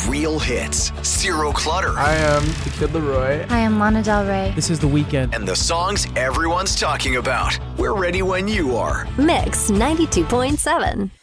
real hits, zero clutter, I am the Kid Leroy. Hi, I'm Lana Del Rey. This is The Weeknd. and the songs everyone's talking about. We're ready when you are. Mix 92.7.